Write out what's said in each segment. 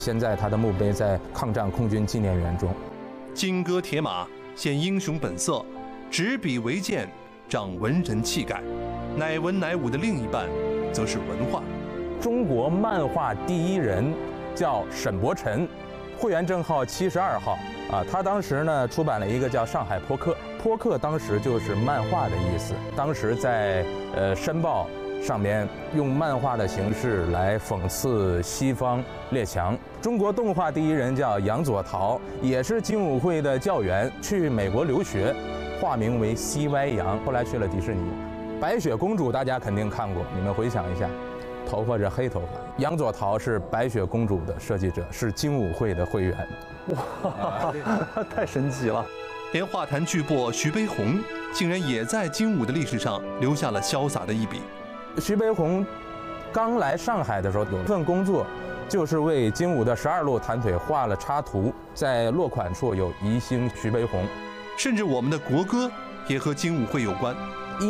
现在他的墓碑在抗战空军纪念园中。 金戈铁马，显英雄本色；执笔为鉴，长文人气概。乃文乃武的另一半，则是文化。 中国漫画第一人叫沈伯辰，会员证号72号啊。他当时呢出版了一个叫《上海坡客》，坡客当时就是漫画的意思。当时在《申报》上面用漫画的形式来讽刺西方列强。中国动画第一人叫杨佐陶，也是精武会的教员，去美国留学，化名为 CY 杨，后来去了迪士尼。白雪公主大家肯定看过，你们回想一下，头发是黑头发。杨佐陶是白雪公主的设计者，是精武会的会员。 哇，太神奇了！ 连画坛巨擘徐悲鸿，竟然也在精武的历史上留下了潇洒的一笔。 徐悲鸿刚来上海的时候，有一份工作，就是为精武的12路弹腿画了插图，在落款处有宜兴徐悲鸿。 甚至我们的国歌也和精武会有关。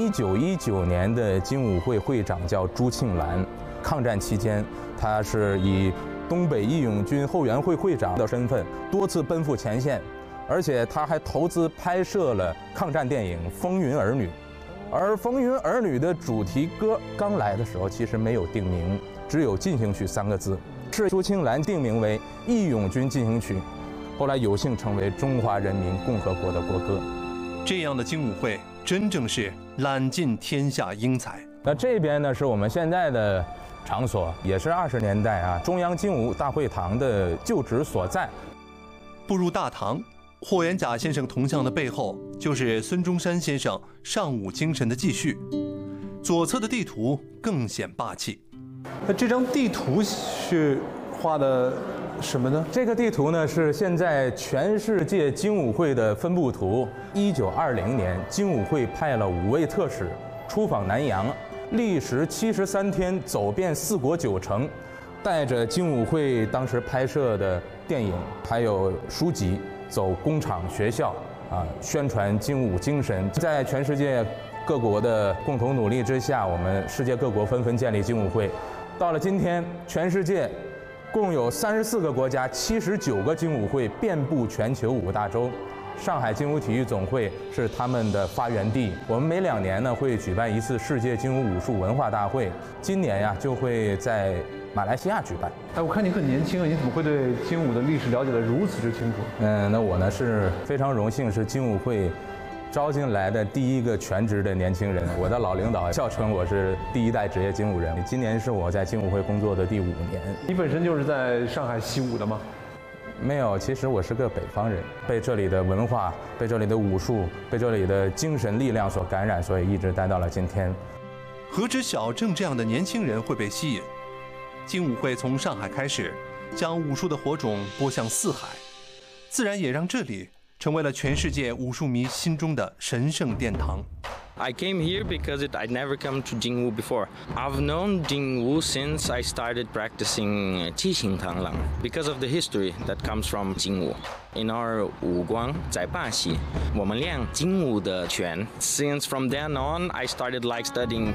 1919年的精武会会长叫朱庆澜，抗战期间，他是以东北义勇军后援会会长的身份多次奔赴前线，而且他还投资拍摄了抗战电影《风云儿女》。而《风云儿女》的主题歌刚来的时候其实没有定名，只有进行曲3个字，是朱庆澜定名为《义勇军进行曲》，后来有幸成为中华人民共和国的国歌。 这样的精武会真正是揽尽天下英才。 那这边呢是我们现在的场所，也是20年代啊中央精武大会堂的旧址所在。 步入大堂，霍元甲先生铜像的背后就是孙中山先生尚武精神的继续，左侧的地图更显霸气。 那这张地图是画的什么呢？ 这个地图呢是现在全世界精武会的分布图。1920年，精武会派了5位特使出访南洋，历时73天，走遍4国9城，带着精武会当时拍摄的电影还有书籍，走工厂学校啊，宣传精武精神。在全世界各国的共同努力之下，我们世界各国纷纷建立精武会。到了今天，全世界共有34个国家，79个精武会遍布全球5个大洲。上海精武体育总会是他们的发源地。我们每2年呢会举办一次世界精武武术文化大会，今年呀就会在马来西亚举办。 哎，我看你很年轻啊，你怎么会对精武的历史了解得如此之清楚？ 那我呢是非常荣幸，是精武会招进来的第一个全职的年轻人。我的老领导笑称我是第1代职业精武人。今年是我在精武会工作的第5年。 你本身就是在上海习武的吗？ 没有，其实我是个北方人，被这里的文化、被这里的武术、被这里的精神力量所感染，所以一直待到了今天。 何止小郑这样的年轻人会被吸引？精武会从上海开始，将武术的火种播向4海，自然也让这里成为了全世界武术迷心中的神圣殿堂。 I came here because I'd never come to Jingwu before. I've known Jingwu since I started practicing 七星螳螂 because of the history that comes from Jingwu. In our 武光在巴西，我们练精武的拳。Since from then on, I started like studying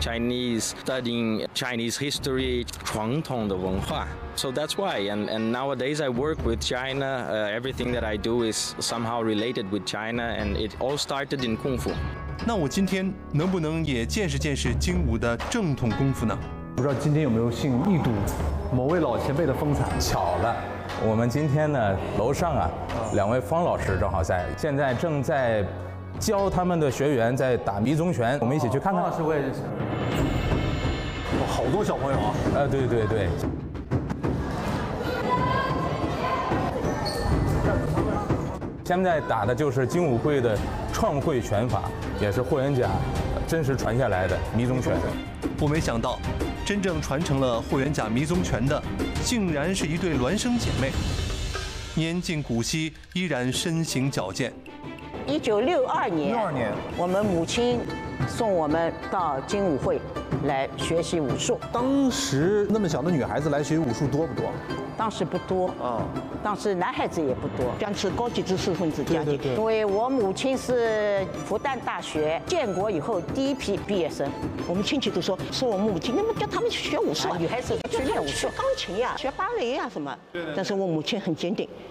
Chinese history, 传统的文化。So that's why, and nowadays I work with China. Everything that I do is somehow related with China, and it all started in Kung Fu. 那我今天能不能也见识见识精武的正统功夫呢？ 不知道今天有没有幸一睹某位老前辈的风采？ 巧了，我们今天呢，楼上啊，2位方老师正好在，现在正在教他们的学员在打迷踪拳，我们一起去看看。 方老师我也认识。哇，好多小朋友啊！ 对对对。现在打的就是精武会的创会拳法，也是霍元甲真实传下来的迷踪拳。 我没想到，真正传承了霍元甲迷踪拳的，竟然是一对孪生姐妹，年近古稀，依然身形矫健。 1962年，我们母亲送我们到精武会来学习武术。 当时那么小的女孩子来学武术多不多？ 当时不多啊， 当时男孩子也不多，将是高级知识分子家庭。 对因为我母亲是复旦大学建国以后第一批毕业生，我们亲戚都说我母亲，那么叫他们去学武术，女孩子去练武术，钢琴呀，学芭蕾呀什么。但是我母亲很坚定，